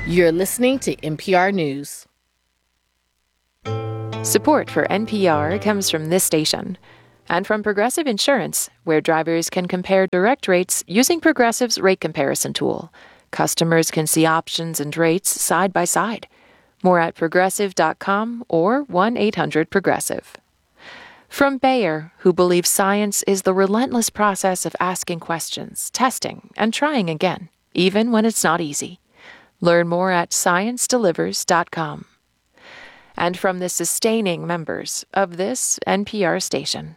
You're listening to NPR News. Support for NPR comes from this station and from Progressive Insurance, where drivers can compare direct rates using Progressive's rate comparison tool. Customers can see options and rates side by side. More at progressive.com or 1-800-PROGRESSIVE. From Bayer, who believes science is the relentless process of asking questions, testing, and trying again, even when it's not easy. Learn more at sciencedelivers.com. And from the sustaining members of this NPR station.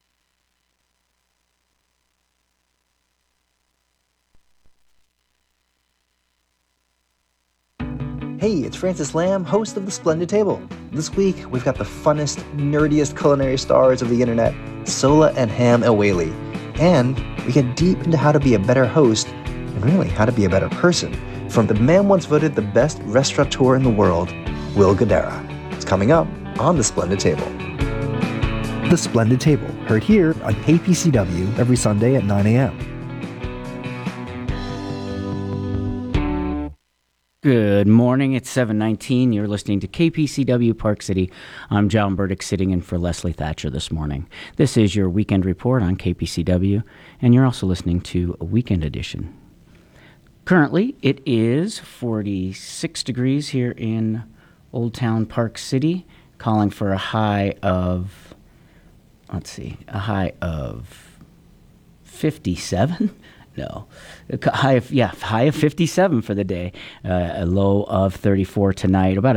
Hey, it's Francis Lamb, host of The Splendid Table. This week, we've got the funnest, nerdiest culinary stars of the internet, Sola and Ham Awali. And we get deep into how to be a better host, and really how to be a better person, from the man once voted the best restaurateur in the world, Will Guidara. It's coming up on The Splendid Table. The Splendid Table, heard here on KPCW every Sunday at 9 a.m. Good morning. It's 7:19. You're listening to KPCW Park City. I'm John Burdick, sitting in for Leslie Thatcher this morning. This is your weekend report on KPCW, and you're also listening to a weekend edition. Currently, it is 46 degrees here in Old Town Park City, calling for a high of, a high of 57? No, high of 57 for the day, a low of 34 tonight, about a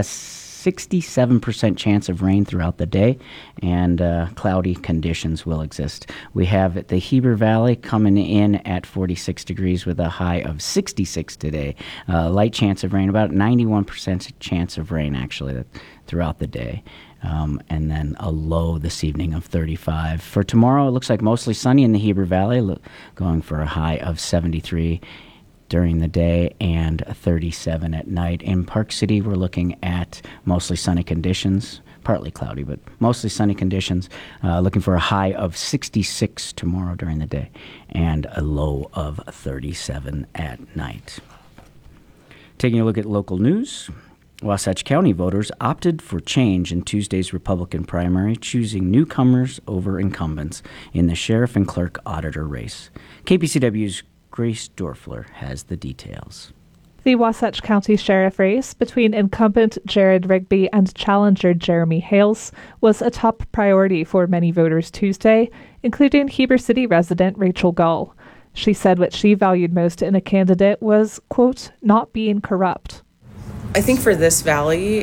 67% chance of rain throughout the day, and cloudy conditions will exist. We have the Heber Valley coming in at 46 degrees with a high of 66 today. Light chance of rain, about 91% chance of rain actually throughout the day. And then a low this evening of 35. For tomorrow, it looks like mostly sunny in the Heber Valley, going for a high of 73 during the day and 37 at night. In Park City, we're looking at mostly sunny conditions, partly cloudy, but mostly sunny conditions, looking for a high of 66 tomorrow during the day and a low of 37 at night. Taking a look at local news. Wasatch County voters opted for change in Tuesday's Republican primary, choosing newcomers over incumbents in the sheriff and clerk auditor race. KPCW's Grace Dorfler has the details. The Wasatch County Sheriff race between incumbent Jared Rigby and challenger Jeremy Hales was a top priority for many voters Tuesday, including Heber City resident Rachel Gull. She said what she valued most in a candidate was, quote, not being corrupt. I think for this valley,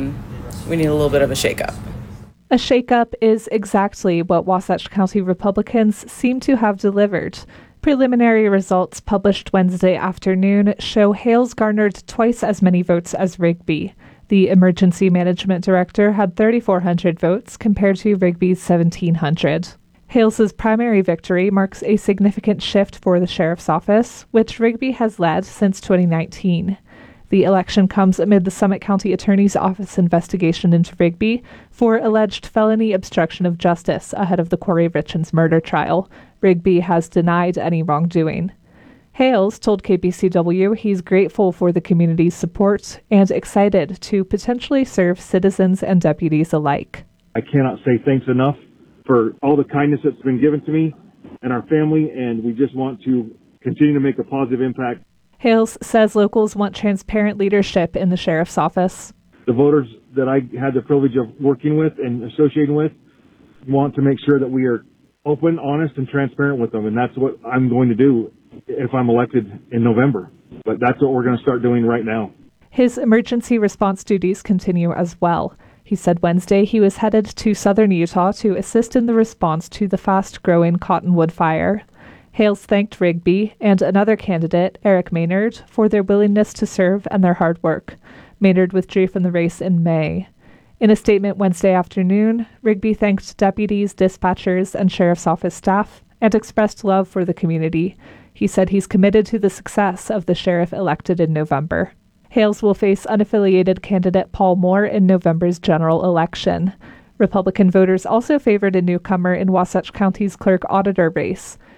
we need a little bit of a shakeup. A shakeup is exactly what Wasatch County Republicans seem to have delivered. Preliminary results published Wednesday afternoon show Hales garnered twice as many votes as Rigby. The emergency management director had 3,400 votes compared to Rigby's 1,700. Hales's primary victory marks a significant shift for the sheriff's office, which Rigby has led since 2019. The election comes amid the Summit County Attorney's Office investigation into Rigby for alleged felony obstruction of justice ahead of the Corey Richens murder trial. Rigby has denied any wrongdoing. Hales told KPCW he's grateful for the community's support and excited to potentially serve citizens and deputies alike. I cannot say thanks enough for all the kindness that's been given to me and our family, and we just want to continue to make a positive impact. Hales says locals want transparent leadership in the sheriff's office. The voters that I had the privilege of working with and associating with want to make sure that we are open, honest, and transparent with them, and that's what I'm going to do if I'm elected in November. But that's what we're going to start doing right now. His emergency response duties continue as well. He said Wednesday he was headed to southern Utah to assist in the response to the fast-growing Cottonwood fire. Hales thanked Rigby and another candidate, Eric Maynard, for their willingness to serve and their hard work. Maynard withdrew from the race in May. In a statement Wednesday afternoon, Rigby thanked deputies, dispatchers, and sheriff's office staff and expressed love for the community. He said he's committed to the success of the sheriff elected in November. Hales will face unaffiliated candidate Paul Moore in November's general election. Republican voters also favored a newcomer in Wasatch County's clerk auditor race.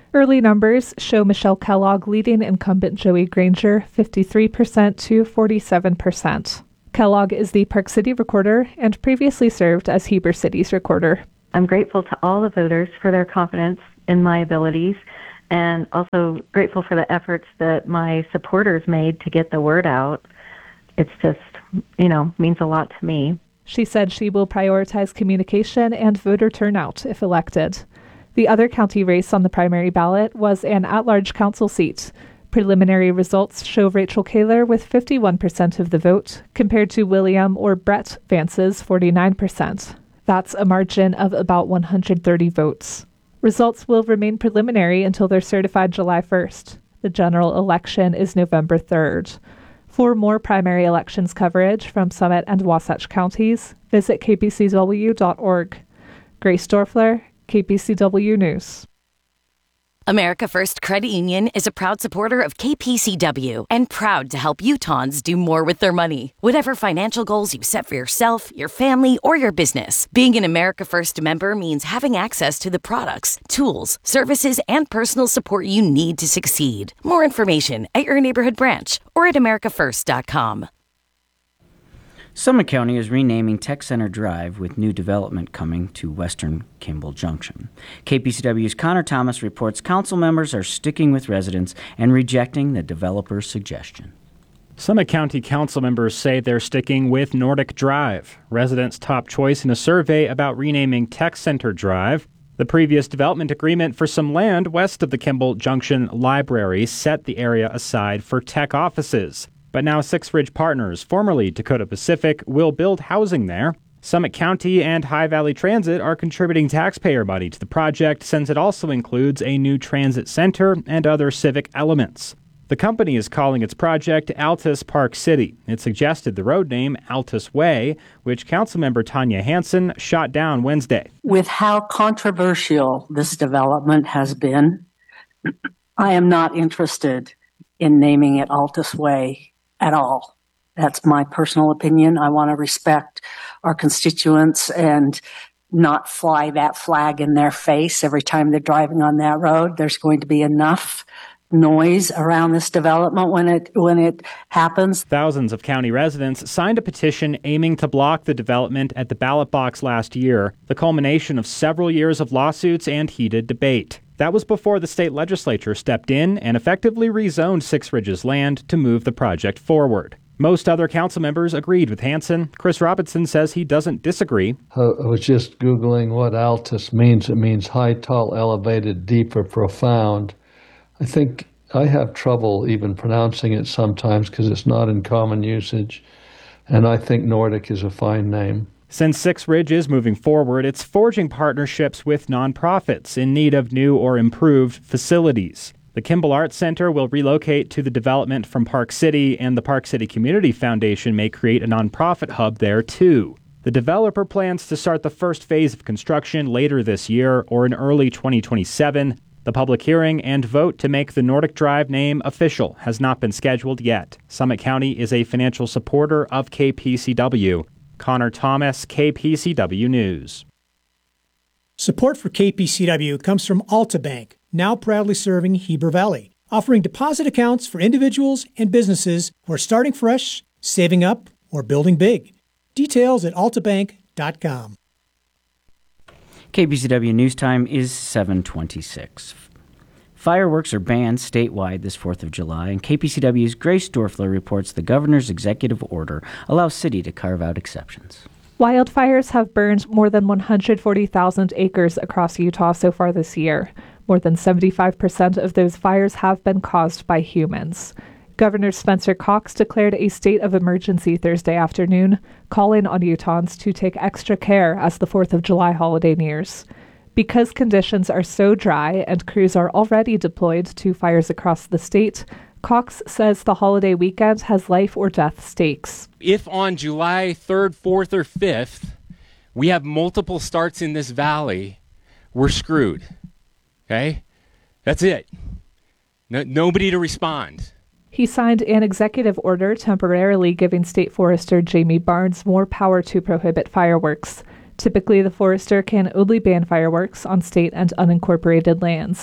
Early numbers show Michelle Kellogg leading incumbent Joey Granger 53% to 47%. Kellogg is the Park City recorder and previously served as Heber City's recorder. I'm grateful to all the voters for their confidence in my abilities, and also grateful for the efforts that my supporters made to get the word out. It's just, means a lot to me. She said she will prioritize communication and voter turnout if elected. The other county race on the primary ballot was an at-large council seat. Preliminary results show Rachel Kaler with 51% of the vote, compared to William or Brett Vance's 49%. That's a margin of about 130 votes. Results will remain preliminary until they're certified July 1st. The general election is November 3rd. For more primary elections coverage from Summit and Wasatch counties, visit kpcw.org. Grace Dorfler, KPCW News. America First Credit Union is a proud supporter of KPCW and proud to help Utahns do more with their money. Whatever financial goals you set for yourself, your family, or your business, being an America First member means having access to the products, tools, services, and personal support you need to succeed. More information at your neighborhood branch or at americafirst.com. Summit County is renaming Tech Center Drive with new development coming to western Kimball Junction. KPCW's Connor Thomas reports council members are sticking with residents and rejecting the developer's suggestion. Summit County council members say they're sticking with Nordic Drive, residents' top choice in a survey about renaming Tech Center Drive. The previous development agreement for some land west of the Kimball Junction Library set the area aside for tech offices. But now Six Ridge Partners, formerly Dakota Pacific, will build housing there. Summit County and High Valley Transit are contributing taxpayer money to the project since it also includes a new transit center and other civic elements. The company is calling its project Altus Park City. It suggested the road name Altus Way, which Councilmember Tanya Hansen shot down Wednesday. With how controversial this development has been, I am not interested in naming it Altus Way at all. That's my personal opinion. I want to respect our constituents and not fly that flag in their face every time they're driving on that road. There's going to be enough noise around this development when it happens. Thousands of county residents signed a petition aiming to block the development at the ballot box last year, the culmination of several years of lawsuits and heated debate. That was before the state legislature stepped in and effectively rezoned Six Ridge's land to move the project forward. Most other council members agreed with Hansen. Chris Robinson says he doesn't disagree. I was just Googling what Altus means. It means high, tall, elevated, deep, or profound. I think I have trouble even pronouncing it sometimes because it's not in common usage. And I think Nordic is a fine name. Since Six Ridge is moving forward, it's forging partnerships with nonprofits in need of new or improved facilities. The Kimball Arts Center will relocate to the development from Park City, and the Park City Community Foundation may create a nonprofit hub there, too. The developer plans to start the first phase of construction later this year or in early 2027. The public hearing and vote to make the Nordic Drive name official has not been scheduled yet. Summit County is a financial supporter of KPCW. Connor Thomas, KPCW News. Support for KPCW comes from Alta Bank, now proudly serving Heber Valley, offering deposit accounts for individuals and businesses who are starting fresh, saving up, or building big. Details at altabank.com. KPCW News Time is 7:26. Fireworks are banned statewide this 4th of July, and KPCW's Grace Dorfler reports the governor's executive order allows city to carve out exceptions. Wildfires have burned more than 140,000 acres across Utah so far this year. More than 75% of those fires have been caused by humans. Governor Spencer Cox declared a state of emergency Thursday afternoon, calling on Utahns to take extra care as the 4th of July holiday nears. Because conditions are so dry and crews are already deployed to fires across the state, Cox says the holiday weekend has life or death stakes. If on July 3rd, 4th, or 5th, we have multiple starts in this valley, we're screwed. Okay? That's it. Nobody to respond. He signed an executive order temporarily giving State Forester Jamie Barnes more power to prohibit fireworks. Typically, the forester can only ban fireworks on state and unincorporated lands.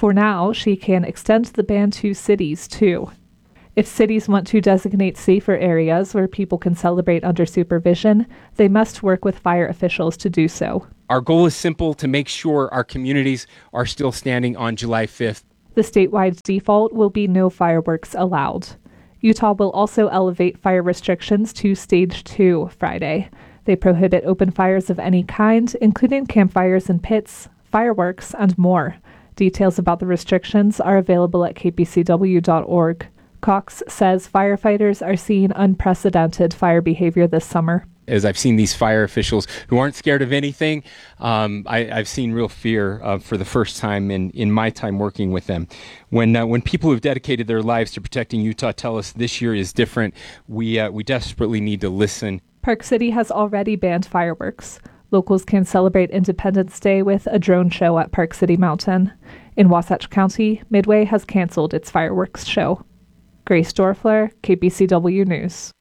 For now, she can extend the ban to cities, too. If cities want to designate safer areas where people can celebrate under supervision, they must work with fire officials to do so. Our goal is simple: to make sure our communities are still standing on July 5th. The statewide default will be no fireworks allowed. Utah will also elevate fire restrictions to Stage 2 Friday. They prohibit open fires of any kind, including campfires in pits, fireworks, and more. Details about the restrictions are available at kpcw.org. Cox says firefighters are seeing unprecedented fire behavior this summer. As I've seen these fire officials who aren't scared of anything, I've seen real fear for the first time in my time working with them. When people who've dedicated their lives to protecting Utah tell us this year is different, we desperately need to listen. Park City has already banned fireworks. Locals can celebrate Independence Day with a drone show at Park City Mountain. In Wasatch County, Midway has canceled its fireworks show. Grace Dorfler, KPCW News.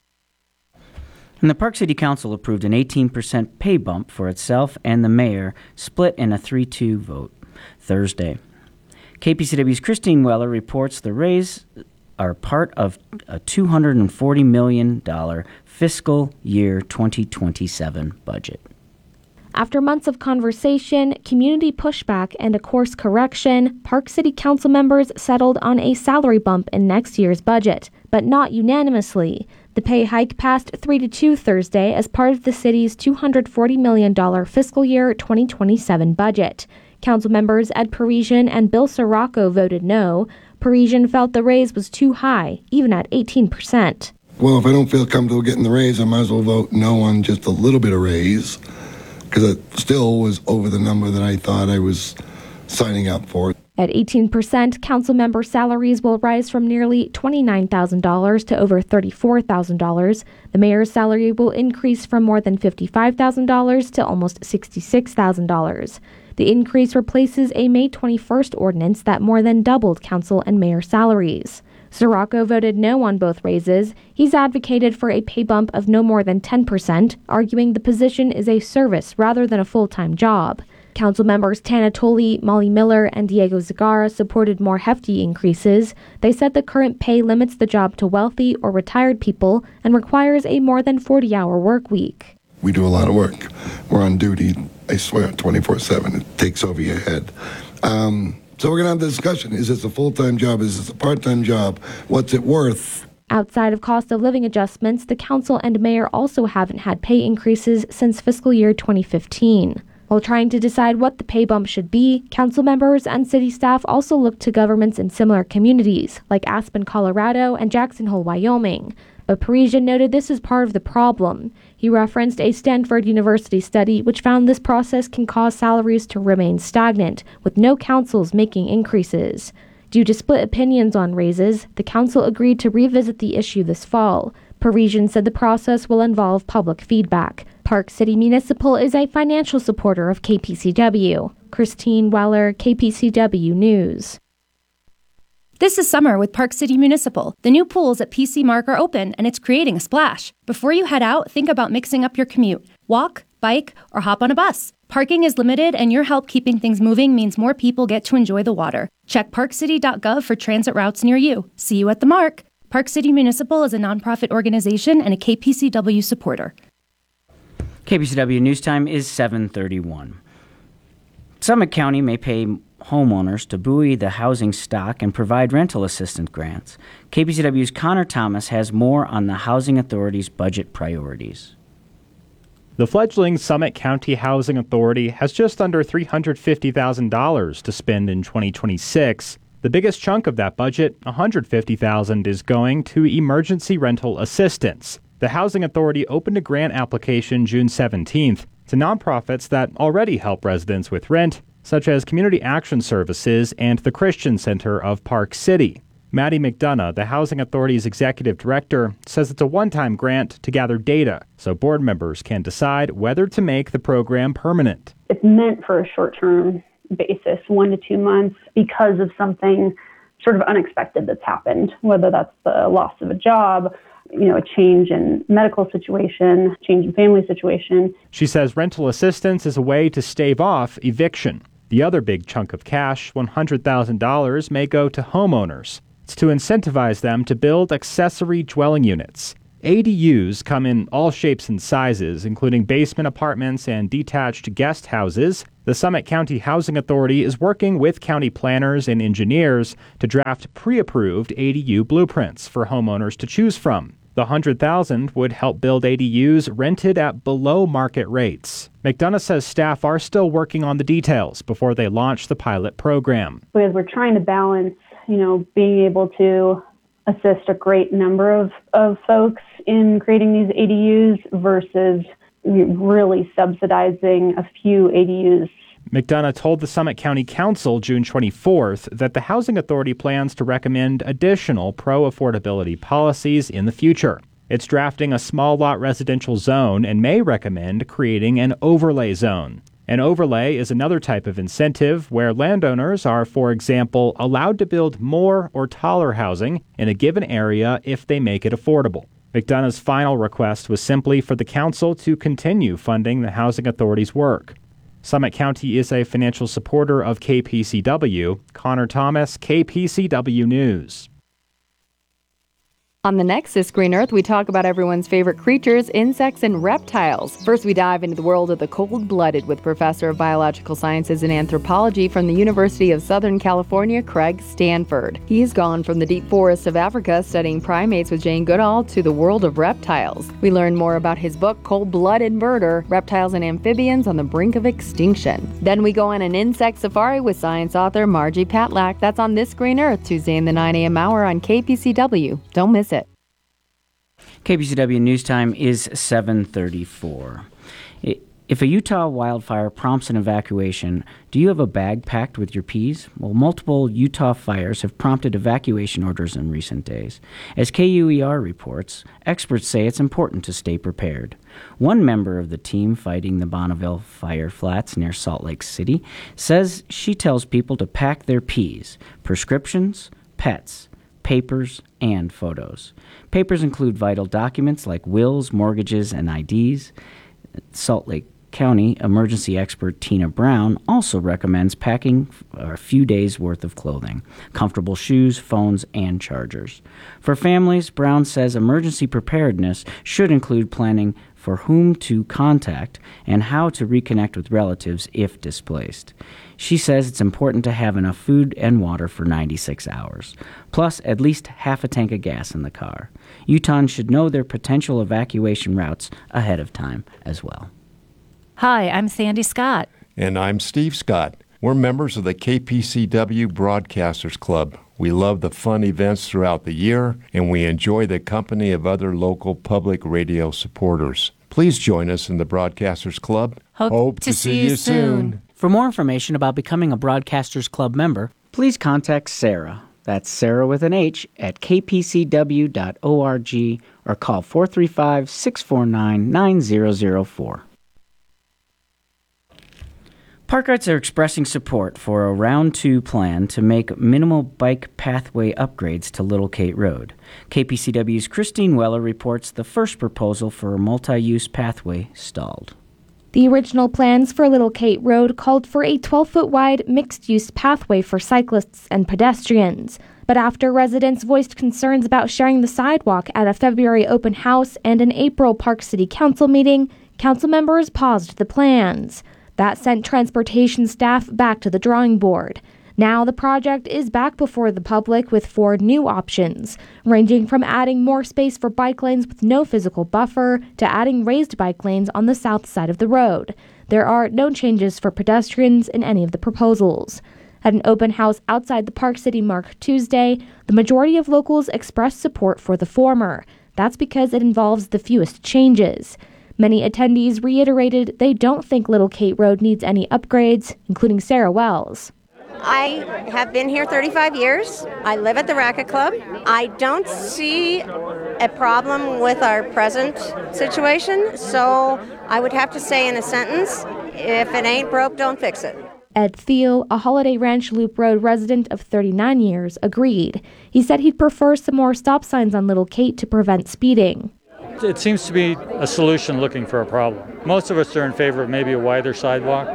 And the Park City Council approved an 18% pay bump for itself and the mayor, split in a 3-2 vote Thursday. KPCW's Christine Weller reports the raise are part of a $240 million fiscal year 2027 budget. After months of conversation, community pushback, and a course correction, Park City Council members settled on a salary bump in next year's budget, but not unanimously. The pay hike passed 3-2 Thursday as part of the city's $240 million fiscal year 2027 budget. Council members Ed Parisian and Bill Sirocco voted no. Parisian felt the raise was too high, even at 18%. Well, if I don't feel comfortable getting the raise, I might as well vote no on just a little bit of raise, because it still was over the number that I thought I was signing up for. At 18%, council member salaries will rise from nearly $29,000 to over $34,000. The mayor's salary will increase from more than $55,000 to almost $66,000. The increase replaces a May 21st ordinance that more than doubled council and mayor salaries. Sirocco voted no on both raises. He's advocated for a pay bump of no more than 10%, arguing the position is a service rather than a full-time job. Council members Tana Tolley, Molly Miller, and Diego Zagara supported more hefty increases. They said the current pay limits the job to wealthy or retired people and requires a more than 40-hour work week. We do a lot of work. We're on duty, I swear, 24/7. It takes over your head. So we're going to have the discussion. Is this a full-time job? Is this a part-time job? What's it worth? Outside of cost of living adjustments, the council and mayor also haven't had pay increases since fiscal year 2015. While trying to decide what the pay bump should be, council members and city staff also looked to governments in similar communities, like Aspen, Colorado, and Jackson Hole, Wyoming. But Parisian noted this is part of the problem. He referenced a Stanford University study which found this process can cause salaries to remain stagnant, with no councils making increases. Due to split opinions on raises, the council agreed to revisit the issue this fall. Parisian said the process will involve public feedback. Park City Municipal is a financial supporter of KPCW. Christine Weller, KPCW News. This is summer with Park City Municipal. The new pools at PC Mark are open, and it's creating a splash. Before you head out, think about mixing up your commute. Walk, bike, or hop on a bus. Parking is limited, and your help keeping things moving means more people get to enjoy the water. Check parkcity.gov for transit routes near you. See you at the Mark. Park City Municipal is a nonprofit organization and a KPCW supporter. KPCW News Time is 7:31. Summit County may pay homeowners to buoy the housing stock and provide rental assistance grants. KPCW's Connor Thomas has more on the Housing Authority's budget priorities. The fledgling Summit County Housing Authority has just under $350,000 to spend in 2026. The biggest chunk of that budget, $150,000, is going to emergency rental assistance. The Housing Authority opened a grant application June 17th to nonprofits that already help residents with rent, such as Community Action Services and the Christian Center of Park City. Maddie McDonough, the Housing Authority's executive director, says it's a one-time grant to gather data so board members can decide whether to make the program permanent. It's meant for a short-term basis, 1 to 2 months, because of something sort of unexpected that's happened, whether that's the loss of a job, a change in medical situation, change in family situation. She says rental assistance is a way to stave off eviction. The other big chunk of cash, $100,000, may go to homeowners. It's to incentivize them to build accessory dwelling units. ADUs come in all shapes and sizes, including basement apartments and detached guest houses. The Summit County Housing Authority is working with county planners and engineers to draft pre-approved ADU blueprints for homeowners to choose from. The $100,000 would help build ADUs rented at below market rates. McDonough says staff are still working on the details before they launch the pilot program. Because we're trying to balance, being able to assist a great number of folks in creating these ADUs versus really subsidizing a few ADUs. McDonough told the Summit County Council June 24th that the Housing Authority plans to recommend additional pro-affordability policies in the future. It's drafting a small lot residential zone and may recommend creating an overlay zone. An overlay is another type of incentive where landowners are, for example, allowed to build more or taller housing in a given area if they make it affordable. McDonough's final request was simply for the council to continue funding the Housing Authority's work. Summit County is a financial supporter of KPCW. Connor Thomas, KPCW News. On the next This Green Earth, we talk about everyone's favorite creatures, insects, and reptiles. First, we dive into the world of the cold-blooded with Professor of Biological Sciences and Anthropology from the University of Southern California, Craig Stanford. He's gone from the deep forests of Africa studying primates with Jane Goodall to the world of reptiles. We learn more about his book, Cold-Blooded Murder, Reptiles and Amphibians on the Brink of Extinction. Then we go on an insect safari with science author Margie Patlak. That's on This Green Earth, Tuesday in the 9 a.m. hour on KPCW. Don't miss it. KPCW News Time is 7:34. If a Utah wildfire prompts an evacuation, do you have a bag packed with your peas? Well, multiple Utah fires have prompted evacuation orders in recent days. As KUER reports, experts say it's important to stay prepared. One member of the team fighting the Bonneville fire flats near Salt Lake City says she tells people to pack their peas, prescriptions, pets, papers, and photos. Papers include vital documents like wills, mortgages, and IDs. Salt Lake County emergency expert Tina Brown also recommends packing a few days' worth of clothing, comfortable shoes, phones, and chargers. For families, Brown says emergency preparedness should include planning for whom to contact and how to reconnect with relatives if displaced. She says it's important to have enough food and water for 96 hours, plus at least half a tank of gas in the car. Utahns should know their potential evacuation routes ahead of time as well. Hi, I'm Sandy Scott. And I'm Steve Scott. We're members of the KPCW Broadcasters Club. We love the fun events throughout the year, and we enjoy the company of other local public radio supporters. Please join us in the Broadcasters Club. Hope to see you soon. For more information about becoming a Broadcasters Club member, please contact Sarah. That's Sarah with an H at kpcw.org or call 435-649-9004. Parkrights are expressing support for a Round 2 plan to make minimal bike pathway upgrades to Little Kate Road. KPCW's Christine Weller reports the first proposal for a multi-use pathway stalled. The original plans for Little Kate Road called for a 12-foot wide mixed-use pathway for cyclists and pedestrians. But after residents voiced concerns about sharing the sidewalk at a February open house and an April Park City Council meeting, council members paused the plans. That sent transportation staff back to the drawing board. Now the project is back before the public with 4 new options, ranging from adding more space for bike lanes with no physical buffer to adding raised bike lanes on the south side of the road. There are no changes for pedestrians in any of the proposals. At an open house outside the Park City Mark Tuesday, the majority of locals expressed support for the former. That's because it involves the fewest changes. Many attendees reiterated they don't think Little Kate Road needs any upgrades, including Sarah Wells. I have been here 35 years. I live at the Racket Club. I don't see a problem with our present situation, so I would have to say in a sentence, if it ain't broke, don't fix it. Ed Thiel, a Holiday Ranch Loop Road resident of 39 years, agreed. He said he'd prefer some more stop signs on Little Kate to prevent speeding. It seems to be a solution looking for a problem. Most of us are in favor of maybe a wider sidewalk,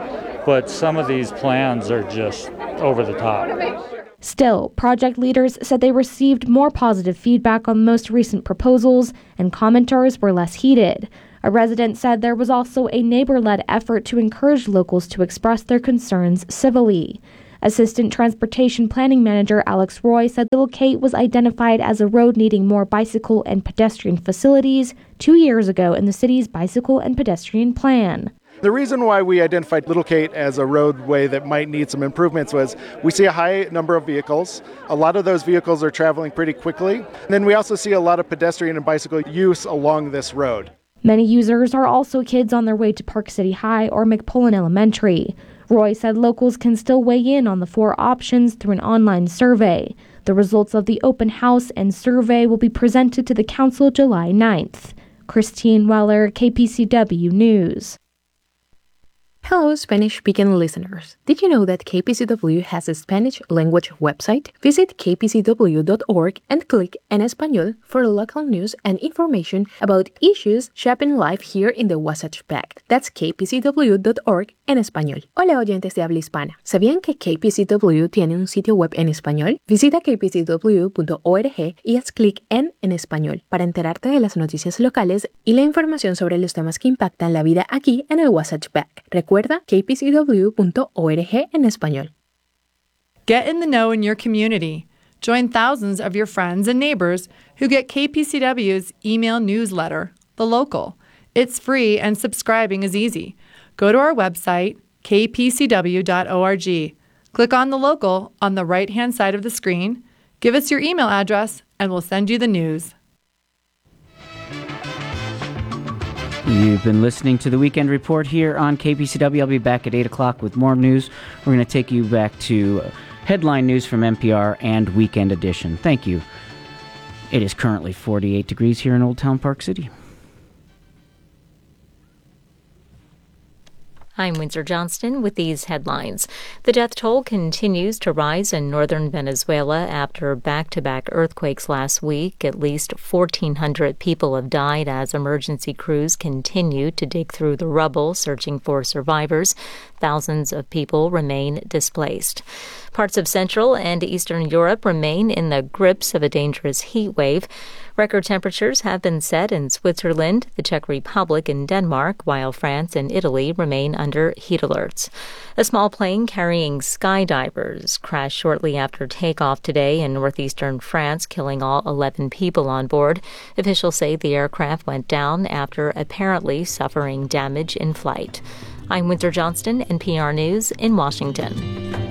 but some of these plans are just over the top. Still, project leaders said they received more positive feedback on the most recent proposals, and commenters were less heated. A resident said there was also a neighbor-led effort to encourage locals to express their concerns civilly. Assistant Transportation Planning Manager Alex Roy said Little Kate was identified as a road needing more bicycle and pedestrian facilities 2 years ago in the city's bicycle and pedestrian plan. The reason why we identified Little Kate as a roadway that might need some improvements was we see a high number of vehicles. A lot of those vehicles are traveling pretty quickly. And then we also see a lot of pedestrian and bicycle use along this road. Many users are also kids on their way to Park City High or McPullen Elementary. Roy said locals can still weigh in on the 4 options through an online survey. The results of the open house and survey will be presented to the council July 9th. Christine Weller, KPCW News. Hello, Spanish-speaking listeners. Did you know that KPCW has a Spanish language website? Visit kpcw.org and click En Español for local news and information about issues shaping life here in the Wasatch Back. That's kpcw.org en español. Hola, oyentes de habla hispana. ¿Sabían que KPCW tiene un sitio web en español? Visita kpcw.org y haz clic en Español para enterarte de las noticias locales y la información sobre los temas que impactan la vida aquí en el Wasatch Back. Recuerda kpcw.org en español. Get in the know in your community. Join thousands of your friends and neighbors who get KPCW's email newsletter, The Local. It's free and subscribing is easy. Go to our website, kpcw.org. Click on The Local on the right-hand side of the screen, give us your email address, and we'll send you the news. You've been listening to the Weekend Report here on KPCW. I'll be back at 8 o'clock with more news. We're going to take you back to headline news from NPR and Weekend Edition. Thank you. It is currently 48 degrees here in Old Town Park City. I'm Windsor Johnston with these headlines. The death toll continues to rise in northern Venezuela after back-to-back earthquakes last week. At least 1,400 people have died as emergency crews continue to dig through the rubble, searching for survivors. Thousands of people remain displaced. Parts of Central and Eastern Europe remain in the grips of a dangerous heat wave. Record temperatures have been set in Switzerland, the Czech Republic, and Denmark, while France and Italy remain under heat alerts. A small plane carrying skydivers crashed shortly after takeoff today in northeastern France, killing all 11 people on board. Officials say the aircraft went down after apparently suffering damage in flight. I'm Windsor Johnston, NPR News in Washington.